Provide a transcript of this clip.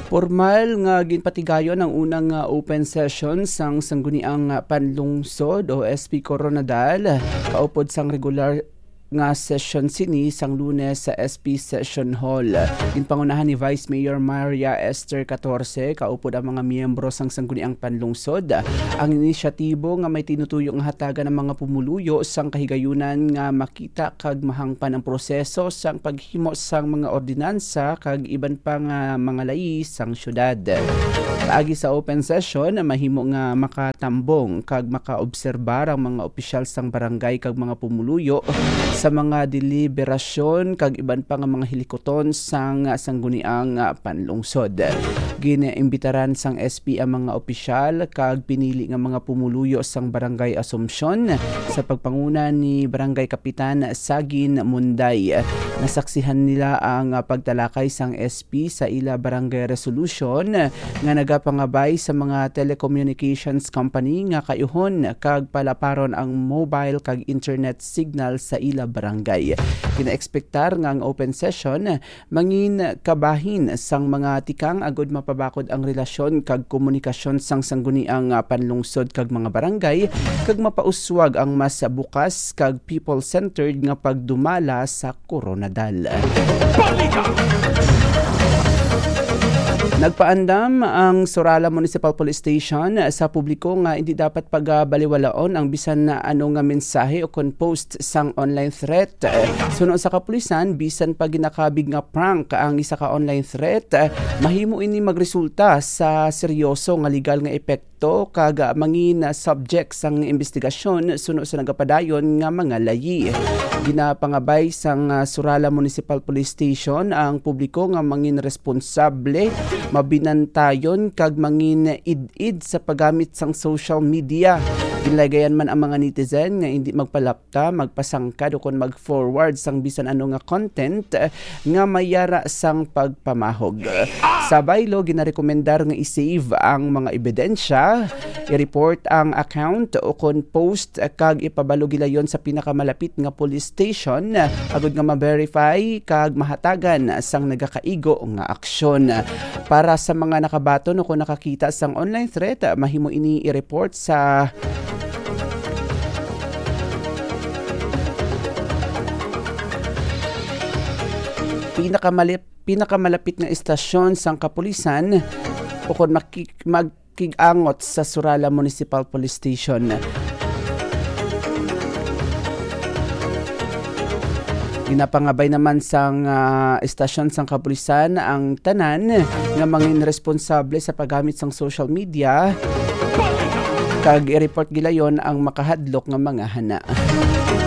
Formal nga ginpatigayon ang unang open session sang sangguniang panlungsod o SP Coronadal kaupod sang regular nga session sini sang Lunes sa SP Session Hall. Ginpangunahan ni Vice Mayor Maria Esther 14 kaupod ang mga miyembro sang sangguniang panlungsod. Ang inisyatibo nga may tinutuyong nga hatagan ng mga pumuluyo sang kahigayunan nga makita kag mahangpan ang proseso sang paghimo sang mga ordinansa kag iban pa nga mga layi sang syudad. Paagi sa open session, mahimo nga makatambong kag makaobserbar ang mga opisyal sang barangay kag mga pumuluyo sa mga deliberasyon kag iban pa nga mga hilikoton sang sangguniang panlungsod. Ginaimbitaran sang SP ang mga opisyal kag pinili nga mga pumuluyo sang Barangay Assumption sa pagpanguna ni Barangay Kapitan Sagin Munday. Nasaksihan nila ang pagtalakay sang SP sa ila barangay resolution nga nagapangabay sa mga telecommunications company nga kayuhon kag palaparon ang mobile kag internet signal sa ila barangay. Kinaekspektar nga ang open session mangin kabahin sang mga tikang agud mapabakod ang relasyon kag komunikasyon sang sangguniang panlungsod kag mga barangay kag mapauswag ang mas bukas kag people-centered nga pagdumala sa Coronadal. Nagpaandam ang Surala Municipal Police Station sa publiko nga hindi dapat pagbaliwalaon ang bisan na ano nga mensahe o post sang online threat. Suno sa kapulisan, bisan pa ginakabig nga prank ang isa ka online threat, mahimo ini magresulta sa seryoso nga legal nga epekto kag mangin subject sang investigasyon suno sa nagapadayon nga mga layi. Ginapangabay sang Surala Municipal Police Station ang publiko nga mangin responsable, mabinantayon kag mangin id-id sa paggamit sang social media. Ginlagayan man ang mga netizen nga hindi magpalapta, magpasangkad o kon mag-forward sang bisan ano nga content nga mayara sang pagpamahog. Sa baylo, ginarekomendar nga i-save ang mga ebidensya, i-report ang account o kon post kag ipabalo gilayon sa pinakamalapit nga police station agud nga ma-verify kag mahatagan sang nagakaigo nga aksyon. Para sa mga nakabaton o kung nakakita sang online threat, mahimo ini i-report sa pinakamalapit nga istasyon sang kapulisan o kung magkigangot sa Surala Municipal Police Station. Ginapangabay naman sang istasyon sang kapulisan ang tanan nga mangin responsable sa paggamit sang social media kag i-report gilayon ang makahadlok nga mga hana.